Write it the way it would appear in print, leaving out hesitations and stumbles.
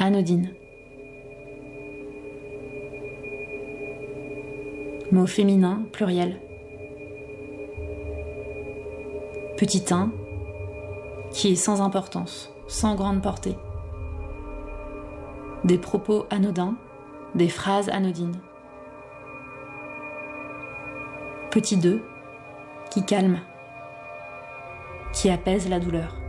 anodine. Mot féminin, pluriel. Petit 1, qui est sans importance, sans grande portée. Des propos anodins, des phrases anodines. Petit 2, qui calme, qui apaise la douleur.